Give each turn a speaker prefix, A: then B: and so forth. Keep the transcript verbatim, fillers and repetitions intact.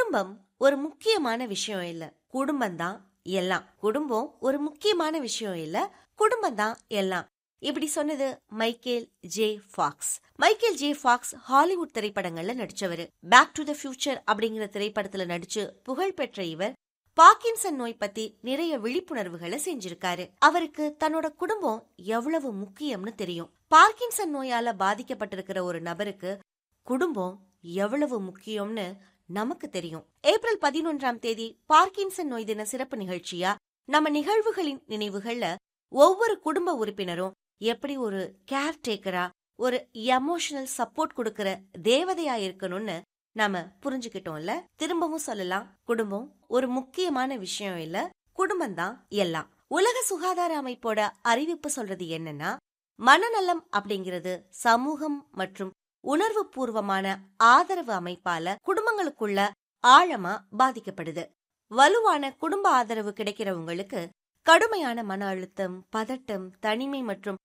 A: குடும்பம் ஒரு முக்கியமான விஷயம் இல்ல, குடும்பம் தான் எல்லாம். குடும்பம் ஒரு முக்கியமான விஷயம் இல்ல, குடும்பம் தான் எல்லாம். இப்படி சொன்னது Michael J Fox. Michael J Fox Hollywood திரைப்படங்கள்ல நடிச்சவரு. பேக் டு த ஃபியூச்சர் அப்படிங்கிற திரைப்படத்துல நடிச்சு புகழ் பெற்ற இவர் பார்க்கின்சன் நோய் பத்தி நிறைய விழிப்புணர்வுகளை செஞ்சிருக்காரு. அவருக்கு தன்னோட குடும்பம் எவ்வளவு முக்கியம்னு தெரியும். பார்க்கின்சன் நோயால பாதிக்கப்பட்டிருக்கிற ஒரு நபருக்கு குடும்பம் எவ்வளவு முக்கியம்னு நமக்கு தெரியும். ஏப்ரல் பதினொன்றாம் தேதி பார்க்கின்சன் நோய் தின சிறப்பு நிகழ்ச்சியா நம்ம நிகழ்வுகளின் நினைவுகள்ல ஒவ்வொரு குடும்ப உறுப்பினரும் எப்படி ஒரு கேர் டேக்கரா, ஒரு எமோஷனல் சப்போர்ட் கொடுக்கிற தேவதையா இருக்கணும்னு நாம புரிஞ்சுக்கிட்டோம்ல. திரும்பவும் சொல்லலாம், குடும்பம் ஒரு முக்கியமான விஷயம் இல்ல, குடும்பம் தான் எல்லாம். உலக சுகாதார அமைப்போட அறிவிப்பு சொல்றது என்னன்னா, மனநலம் அப்படிங்கிறது சமூகம் மற்றும் உணர்வு பூர்வமான ஆதரவு அமைப்பால குடும்பங்களுக்குள்ள ஆழமா பாதிக்கப்படுது. வலுவான குடும்ப ஆதரவு கிடைக்கிறவங்களுக்கு கடுமையான மன அழுத்தம், பதட்டம், தனிமை மற்றும்